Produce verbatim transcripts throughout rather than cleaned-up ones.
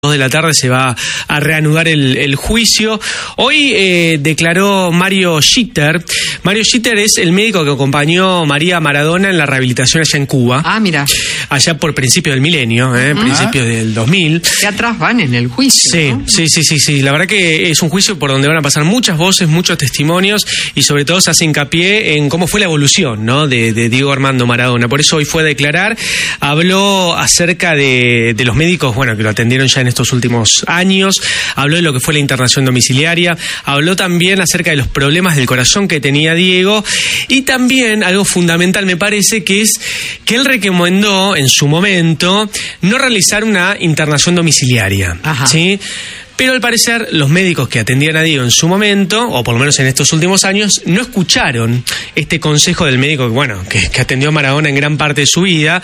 dos de la tarde se va a reanudar el, el juicio. Hoy eh, declaró Mario Schitter. Mario Schitter es el médico que acompañó a María Maradona en la rehabilitación allá en Cuba. Ah, mira. Allá por principios del milenio, eh, uh-huh. principios del dos mil. Que atrás van en el juicio. Sí, ¿no? sí, sí, sí, sí. La verdad que es un juicio por donde van a pasar muchas voces, muchos testimonios y sobre todo se hace hincapié en cómo fue la evolución, ¿no? de, de Diego Armando Maradona. Por eso hoy fue a declarar, habló acerca de, de los médicos, bueno, que lo atendieron ya en estos últimos años, habló de lo que fue la internación domiciliaria, habló también acerca de los problemas del corazón que tenía Diego y también algo fundamental me parece que es que él recomendó en su momento no realizar una internación domiciliaria. Ajá. ¿Sí? Pero al parecer los médicos que atendían a Diego en su momento, o por lo menos en estos últimos años, no escucharon este consejo del médico que, bueno, que, que atendió a Maradona en gran parte de su vida.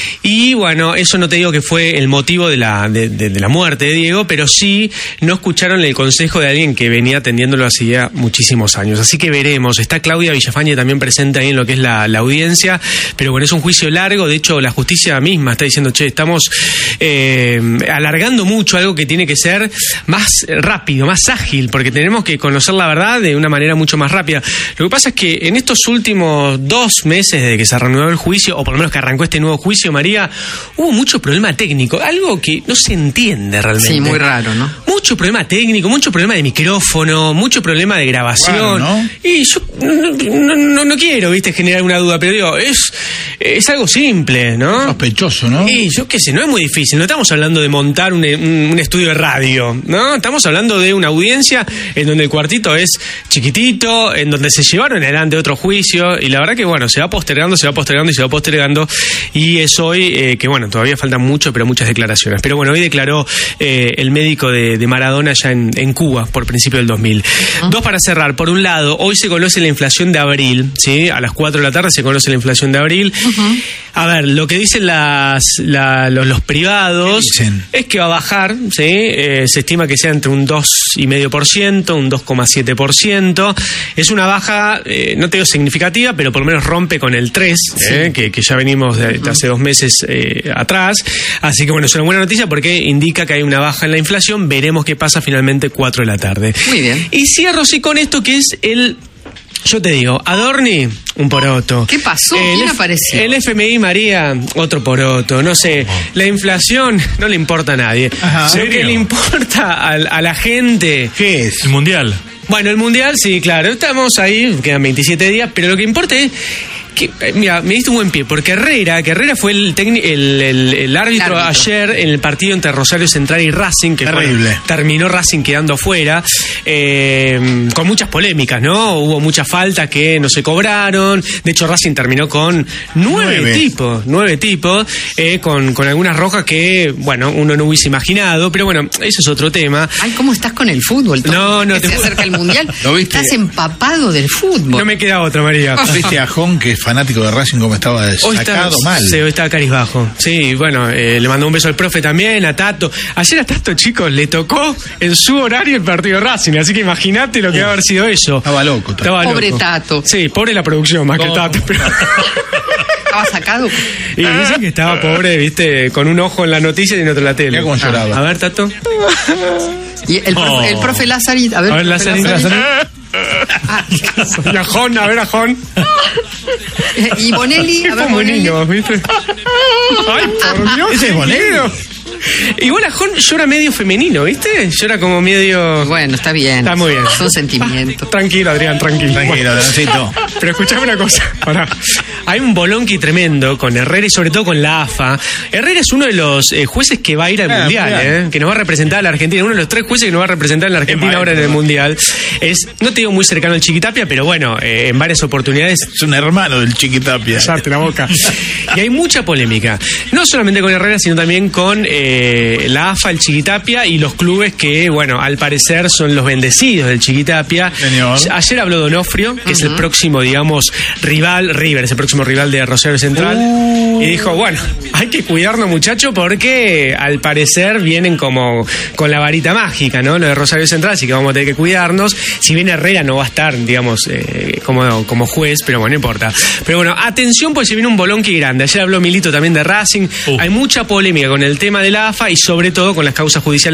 Y bueno, eso no te digo que fue el motivo de la, de, de, de la muerte de Diego, pero sí no escucharon el consejo de alguien que venía atendiéndolo hacía muchísimos años. Así que veremos. Está Claudia Villafañe también presente ahí en lo que es la, la audiencia, pero bueno, es un juicio largo. De hecho, la justicia misma está diciendo, che, estamos eh, alargando mucho algo que tiene que ser más rápido, más ágil, porque tenemos que conocer la verdad de una manera mucho más rápida. Lo que pasa es que en estos últimos dos meses desde que se reanudó el juicio, o por lo menos que arrancó este nuevo juicio, María, hubo mucho problema técnico, algo que no se entiende realmente. Sí, muy raro, ¿no? Mucho problema técnico, mucho problema de micrófono, mucho problema de grabación. Bueno, ¿no? Y yo no, no, no, no quiero, viste, generar una duda, pero digo, es, es algo simple, ¿no? Sospechoso, ¿no? Y yo qué sé, no es muy difícil, no estamos hablando de montar un, un, un estudio de radio, ¿no? Estamos hablando de una audiencia en donde el cuartito es chiquitito, en donde se llevaron adelante otro juicio, y la verdad que, bueno, se va postergando, se va postergando y se va postergando, y es hoy eh, que, bueno, todavía faltan mucho, pero muchas declaraciones. Pero bueno, hoy declaró eh, el médico de, de Maradona ya en, en Cuba, por principio del dos mil. Uh-huh. Dos para cerrar. Por un lado, hoy se conoce la inflación de abril, ¿sí? A las cuatro de la tarde se conoce la inflación de abril. Uh-huh. A ver, lo que dicen las, la, los, los privados es que va a bajar, ¿sí? Eh, se estima que sea entre un dos coma cinco por ciento, un dos coma siete por ciento. Es una baja, eh, no te digo significativa, pero por lo menos rompe con el tres, sí. eh, que, que ya venimos de, de hace dos meses eh, atrás. Así que bueno, es una buena noticia porque indica que hay una baja en la inflación. Veremos qué pasa finalmente cuatro de la tarde. Muy bien. Y cierro sí con esto que es el... Yo te digo, Adorni, un poroto. ¿Qué pasó? El ¿Quién F- apareció? El F M I, María, otro poroto. No sé, la inflación no le importa a nadie. Ajá, Lo que le importa a, a la gente... ¿Qué es? El Mundial. Bueno, el Mundial, sí, claro. Estamos ahí, quedan veintisiete días, pero lo que importa es... Que, mira, me diste un buen pie, porque Herrera, que Herrera fue el, tecni- el, el, el, árbitro el árbitro ayer en el partido entre Rosario Central y Racing, que terrible. Bueno, terminó Racing quedando fuera, eh, con muchas polémicas, ¿no? Hubo muchas faltas que no se cobraron, de hecho Racing terminó con nueve, nueve. tipos, nueve tipos, eh, con, con algunas rojas que, bueno, uno no hubiese imaginado, pero bueno, ese es otro tema. Ay, ¿cómo estás con el fútbol? Tom? No, no. Que Te... se acerca el Mundial, ¿Lo viste? Estás empapado del fútbol. No me queda otra, María. ¿Viste a Jon, que es fanático de Racing, como estaba hoy sacado está, mal? Sí, hoy estaba carizbajo. Sí, bueno, eh, le mandó un beso al profe también, a Tato. Ayer a Tato, chicos, le tocó en su horario el partido de Racing, así que imagínate lo que va a haber sido eso. Estaba loco. Tato. Estaba Pobre loco. Tato. Sí, pobre la producción, más no. que Tato. Pero... Estaba sacado. Y dicen que estaba pobre, viste, con un ojo en la noticia y en otro en la tele. Mira cómo lloraba. A ver, Tato. Y el profe, oh. el profe Lazarit, a ver, a ver Lazarit. Ah, y a Jon, a ver a Jon. Y Bonelli, a ver Bonelli. Niños, ¿viste? Ay, por Dios. Ese es Bonelli. Igual a Jon llora medio femenino, ¿viste? Llora como medio... Bueno, está bien. Está muy bien. Son sentimientos. Tranquilo, Adrián, tranquilo. Tranquilo, Adriancito. Pero escuchame una cosa. Pará. Hay un bolonqui tremendo con Herrera y sobre todo con la A F A. Herrera es uno de los eh, jueces que va a ir al ah, Mundial, eh, que nos va a representar a la Argentina. Uno de los tres jueces que nos va a representar a la Argentina ahora en el Mundial. Es, no te digo muy cercano al Chiquitapia, pero bueno, eh, en varias oportunidades... Es un hermano del Chiquitapia. Sarte la boca. Y hay mucha polémica. No solamente con Herrera, sino también con... Eh, la A F A, el Chiquitapia y los clubes que, bueno, al parecer son los bendecidos del Chiquitapia. Señor. Ayer habló Donofrio, que uh-huh. es el próximo, digamos, rival, River, es el próximo próximo rival de Rosario Central. Uh. Y dijo, bueno, hay que cuidarnos, muchachos, porque al parecer vienen como con la varita mágica, ¿no? Lo de Rosario Central, así que vamos a tener que cuidarnos. Si bien Herrera no va a estar, digamos, eh, como, como juez, pero bueno, no importa. Pero bueno, atención, pues se viene un bolonqui grande. Ayer habló Milito también de Racing. Uh. Hay mucha polémica con el tema de la A F A y sobre todo con las causas judiciales